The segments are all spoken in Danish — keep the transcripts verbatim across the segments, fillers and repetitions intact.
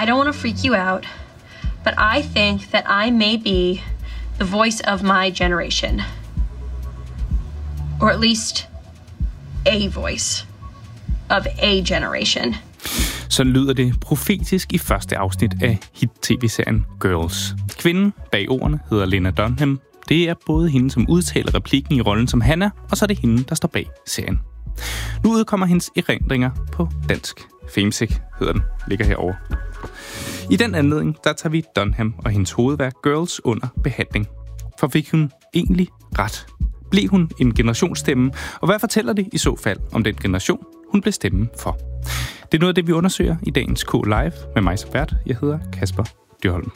I don't want to freak you out, but I think that I may be the voice of my generation. Or at least a voice of a generation. Så lyder det profetisk i første afsnit af hit-tv-serien Girls. Kvinden bag ordene hedder Lena Dunham. Det er både hende, som udtaler replikken i rollen som Hannah, og så er det hende, der står bag serien. Nu udkommer hendes erindringer på dansk. Famesick hedder den, ligger herovre. I den anledning, der tager vi Dunham og hendes hovedværk Girls under behandling. For fik hun egentlig ret? Blev hun en generationsstemme? Og hvad fortæller det i så fald om den generation, hun blev stemme for? Det er noget af det, vi undersøger i dagens K-Live med mig som vært. Jeg hedder Kasper Dyrholm.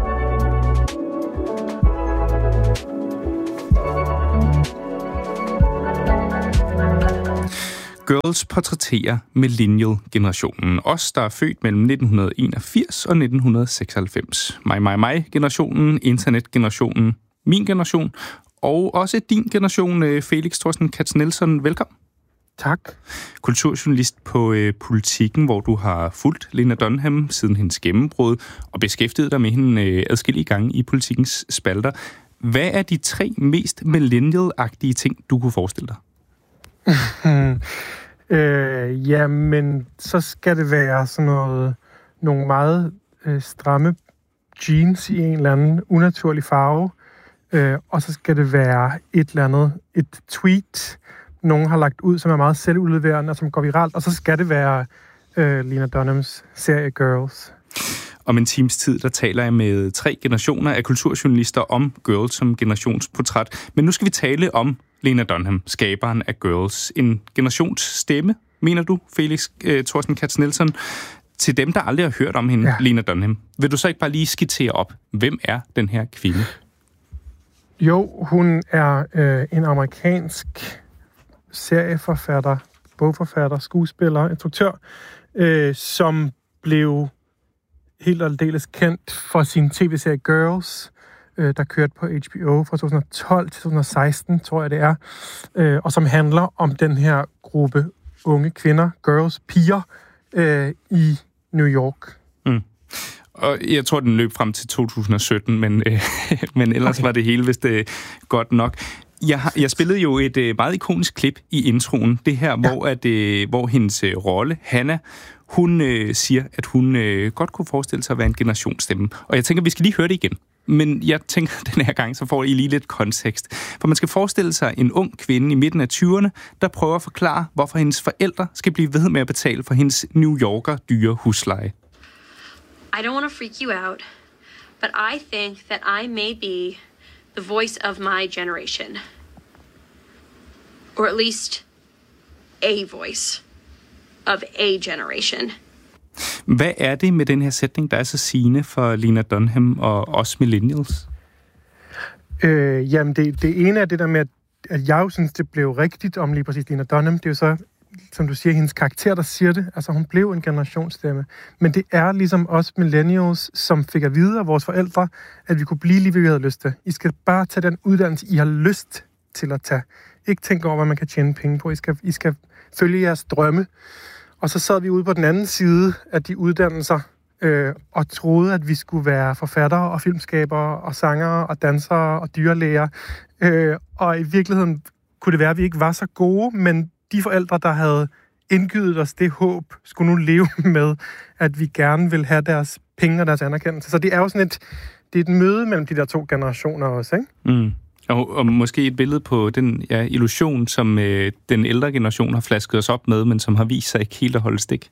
Girls portrætterer millennial-generationen. Os, der er født mellem nitten enogfirs og nitten seksoghalvfems. Mig, mig, mig-generationen, internetgenerationen, min generation, og også din generation, Felix Thorsten Katz-Nielsen. Velkommen. Tak. Kulturjournalist på øh, Politikken, hvor du har fulgt Lena Dunham siden hendes gennembrud, og beskæftiget dig med hende øh, adskillige gange i Politikens spalter. Hvad er de tre mest millennial-agtige ting, du kunne forestille dig? øh, jamen, så skal det være sådan noget, nogle meget øh, stramme jeans i en eller anden unaturlig farve, øh, og så skal det være et eller andet, et tweet, nogen har lagt ud, som er meget selvudleverende og som går viralt, og så skal det være øh, Lena Dunhams serie Girls. Om en times tid, der taler jeg med tre generationer af kulturjournalister om Girls som generationsportræt. Men nu skal vi tale om Lena Dunham, skaberen af Girls. En generationsstemme, mener du, Felix uh, Thorsten Katz-Nielsen, til dem, der aldrig har hørt om hende, ja. Lena Dunham. Vil du så ikke bare lige skitsere op, hvem er den her kvinde? Jo, hun er øh, en amerikansk serieforfatter, bogforfatter, skuespiller, instruktør, øh, som blev helt aldeles kendt for sin tv-serie Girls, øh, der kørte på H B O fra to tusind og tolv til to tusind og seksten, tror jeg det er, øh, og som handler om den her gruppe unge kvinder, girls, piger, øh, i New York. Mm. Og jeg tror, den løb frem til to tusind og sytten, men, øh, men ellers okay. var det hele vist øh, godt nok. Jeg, har, jeg spillede jo et øh, meget ikonisk klip i introen, det her, ja. hvor, at, øh, hvor hendes øh, rolle, Hannah, hun øh, siger, at hun øh, godt kunne forestille sig at være en generationsstemme. Og jeg tænker, vi skal lige høre det igen. Men jeg tænker, at den her gang, så får I lige lidt kontekst. For man skal forestille sig en ung kvinde i midten af tyverne, der prøver at forklare, hvorfor hendes forældre skal blive ved med at betale for hendes New Yorker dyre husleje. I don't want to freak you out, but I think that I may be the voice of my generation. Or at least a voice of a generation. Hvad er det med den her sætning, der er så sigende for Lena Dunham og os millennials? Øh, jamen, det, det ene er det der med, at, at jeg jo synes, det blev rigtigt om lige præcis Lena Dunham. Det er jo så, som du siger, hendes karakter, der siger det. Altså, hun blev en generationsstemme. Men det er ligesom os millennials, som fik at vide af vores forældre, at vi kunne blive lige, hvad vi havde lyst til. I skal bare tage den uddannelse, I har lyst til at tage. Ikke tænke over, hvad man kan tjene penge på. I skal, I skal følge jeres drømme. Og så sad vi ude på den anden side af de uddannelser, øh, og troede, at vi skulle være forfattere og filmskabere og sangere og dansere og dyrlæger. Øh, og i virkeligheden kunne det være, at vi ikke var så gode, men de forældre, der havde indgydet os det håb, skulle nu leve med, at vi gerne vil have deres penge og deres anerkendelse. Så det er jo sådan et, det er et møde mellem de der to generationer også, ikke? Mm. Og, og måske et billede på den ja, illusion, som øh, den ældre generation har flasket os op med, men som har vist sig ikke helt at holde stik.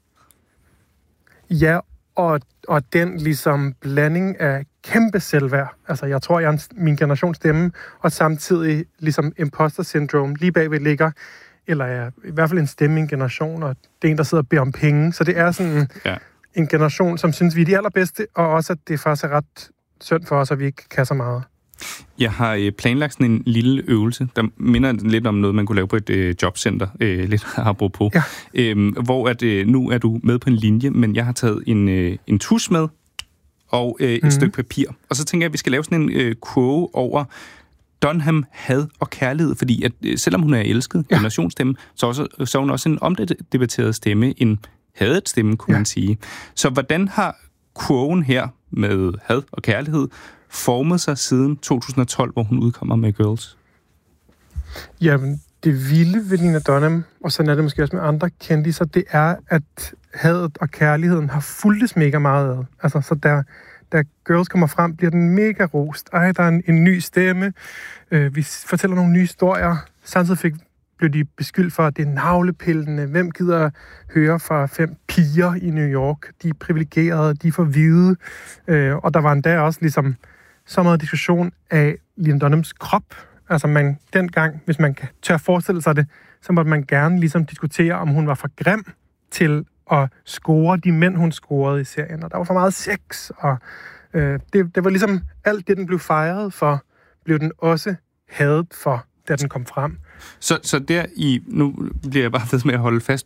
Ja, og, og den ligesom blanding af kæmpe selvværd. Altså, jeg tror, jeg er min generations stemme, og samtidig ligesom imposter syndrome lige bagved ligger, eller er i hvert fald en stemme i en generation, og det er en, der sidder og beder om penge. Så det er sådan ja. en generation, som synes, vi er de allerbedste, og også, at det faktisk er ret synd for os, at vi ikke kan så meget. Jeg har planlagt sådan en lille øvelse, der minder lidt om noget, man kunne lave på et øh, jobcenter, øh, lidt apropos, ja. øhm, hvor at, øh, nu er du med på en linje, men jeg har taget en, øh, en tus med og øh, et mm. stykke papir. Og så tænker jeg, at vi skal lave sådan en øh, quote over Dunham, had og kærlighed, fordi at, øh, selvom hun er elsket, ja. generationsstemme, så, også, så er hun også en omdebatteret stemme, en hadet stemme, kunne ja. man sige. Så hvordan har kurven her med had og kærlighed formet sig siden to tusind og tolv, hvor hun udkommer med Girls? Jamen, det vilde ved Lena Dunham, og sådan er det måske også med andre kendiser, det er, at hadet og kærligheden har fulgtes mega meget ad. Altså, så der, da Girls kommer frem, bliver den mega rost. Ej, der er en, en ny stemme. Øh, vi fortæller nogle nye historier. Samtidig fik, blev de beskyldt for, at det er navlepillende. Hvem gider høre fra fem piger i New York? De er privilegerede, de er for hvide. Øh, og der var endda også ligesom så meget diskussion af Lena Dunhams krop. Altså man, dengang, hvis man kan tør forestille sig det, så måtte man gerne ligesom diskutere, om hun var for grim til at score de mænd, hun scorede i serien. Og der var for meget sex, og øh, det, det var ligesom alt det, den blev fejret for, blev den også hadet for, da den kom frem. Så, så der i, nu bliver jeg bare ved med at holde fast